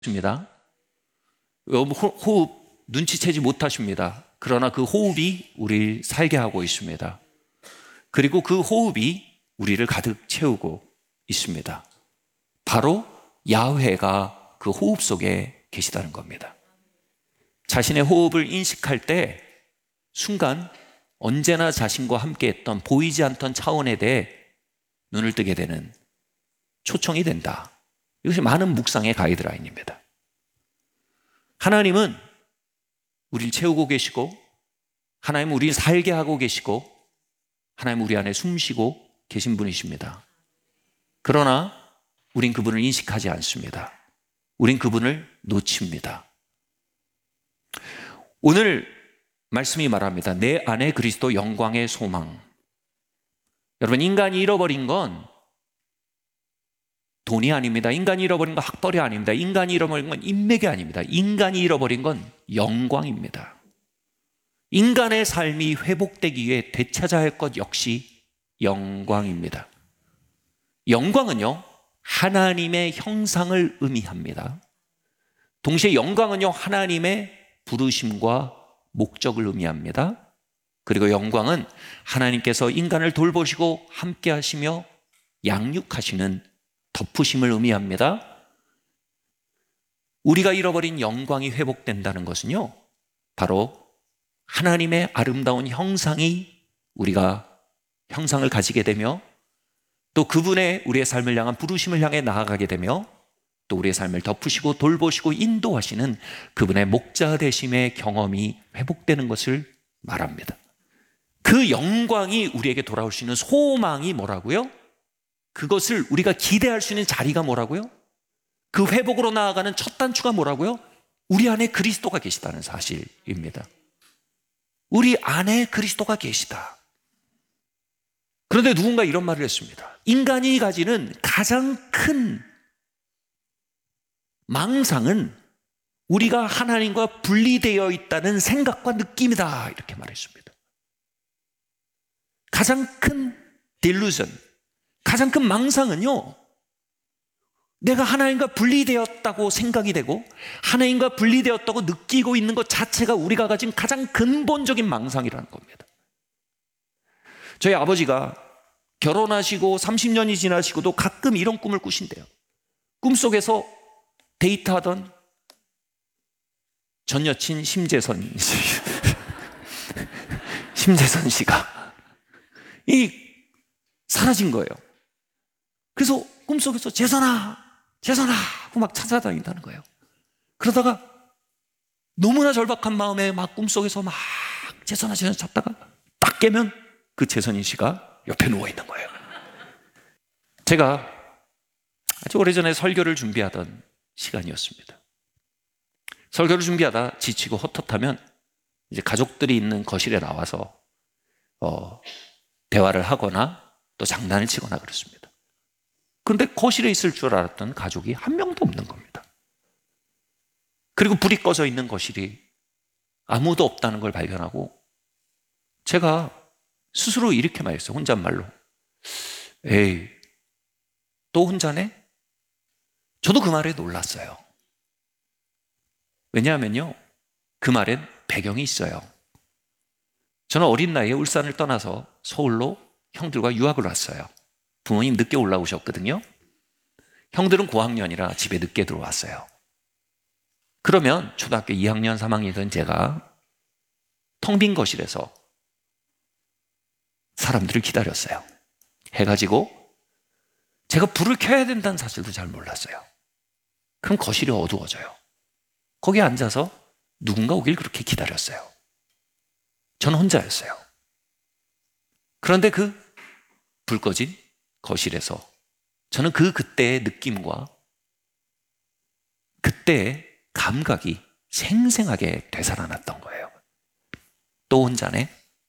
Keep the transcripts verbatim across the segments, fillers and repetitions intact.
입니다. 호흡 눈치채지 못하십니다. 그러나 그 호흡이 우리를 살게 하고 있습니다. 그리고 그 호흡이 우리를 가득 채우고 있습니다. 바로 야훼가 그 호흡 속에 계시다는 겁니다. 자신의 호흡을 인식할 때 순간 언제나 자신과 함께했던 보이지 않던 차원에 대해 눈을 뜨게 되는 초청이 된다. 이것이 많은 묵상의 가이드라인입니다. 하나님은 우리를 채우고 계시고, 하나님은 우리를 살게 하고 계시고, 하나님은 우리 안에 숨쉬고 계신 분이십니다. 그러나 우린 그분을 인식하지 않습니다. 우린 그분을 놓칩니다. 오늘 말씀이 말합니다. 내 안에 그리스도 영광의 소망. 여러분, 인간이 잃어버린 건 돈이 아닙니다. 인간이 잃어버린 건 학벌이 아닙니다. 인간이 잃어버린 건 인맥이 아닙니다. 인간이 잃어버린 건 영광입니다. 인간의 삶이 회복되기 위해 되찾아야 할 것 역시 영광입니다. 영광은요, 하나님의 형상을 의미합니다. 동시에 영광은요, 하나님의 부르심과 목적을 의미합니다. 그리고 영광은 하나님께서 인간을 돌보시고 함께 하시며 양육하시는 덮으심을 의미합니다. 우리가 잃어버린 영광이 회복된다는 것은요, 바로 하나님의 아름다운 형상이 우리가 형상을 가지게 되며, 또 그분의 우리의 삶을 향한 부르심을 향해 나아가게 되며, 또 우리의 삶을 덮으시고 돌보시고 인도하시는 그분의 목자 되심의 경험이 회복되는 것을 말합니다. 그 영광이 우리에게 돌아올 수 있는 소망이 뭐라고요? 그것을 우리가 기대할 수 있는 자리가 뭐라고요? 그 회복으로 나아가는 첫 단추가 뭐라고요? 우리 안에 그리스도가 계시다는 사실입니다. 우리 안에 그리스도가 계시다. 그런데 누군가 이런 말을 했습니다. 인간이 가지는 가장 큰 망상은 우리가 하나님과 분리되어 있다는 생각과 느낌이다. 이렇게 말했습니다. 가장 큰 딜루전, 가장 큰 망상은요, 내가 하나님과 분리되었다고 생각이 되고 하나님과 분리되었다고 느끼고 있는 것 자체가 우리가 가진 가장 근본적인 망상이라는 겁니다. 저희 아버지가 결혼하시고 삼십 년이 지나시고도 가끔 이런 꿈을 꾸신대요. 꿈속에서 데이트하던 전 여친 심재선 씨, 심재선 씨가 이 사라진 거예요. 그래서 꿈속에서 재선아, 재선아 하고 막 찾아다닌다는 거예요. 그러다가 너무나 절박한 마음에 막 꿈속에서 막 재선아, 재선아 찾다가 딱 깨면 그 재선인 씨가 옆에 누워 있는 거예요. 제가 아주 오래전에 설교를 준비하던 시간이었습니다. 설교를 준비하다 지치고 헛헛하면 이제 가족들이 있는 거실에 나와서 어, 대화를 하거나 또 장난을 치거나 그렇습니다. 그런데 거실에 있을 줄 알았던 가족이 한 명도 없는 겁니다. 그리고 불이 꺼져 있는 거실이 아무도 없다는 걸 발견하고 제가 스스로 이렇게 말했어요. 혼잣말로. 에이, 또 혼자네? 저도 그 말에 놀랐어요. 왜냐하면요, 그 말엔 배경이 있어요. 저는 어린 나이에 울산을 떠나서 서울로 형들과 유학을 왔어요. 부모님 늦게 올라오셨거든요. 형들은 고학년이라 집에 늦게 들어왔어요. 그러면 초등학교 이 학년, 삼 학년이던 제가 텅 빈 거실에서 사람들을 기다렸어요. 해가지고 제가 불을 켜야 된다는 사실도 잘 몰랐어요. 그럼 거실이 어두워져요. 거기에 앉아서 누군가 오길 그렇게 기다렸어요. 저는 혼자였어요. 그런데 그 불 꺼진 거실에서 저는 그 그때의 느낌과 그때의 감각이 생생하게 되살아났던 거예요. 또 혼자네.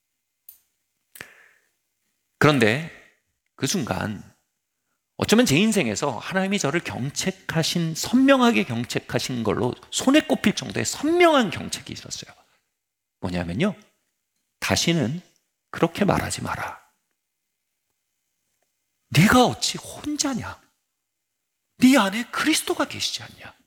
그런데 그 순간 어쩌면 제 인생에서 하나님이 저를 경책하신, 선명하게 경책하신 걸로 손에 꼽힐 정도의 선명한 경책이 있었어요. 뭐냐면요, 다시는 그렇게 말하지 마라. 네가 어찌 혼자냐? 네 안에 그리스도가 계시지 않냐?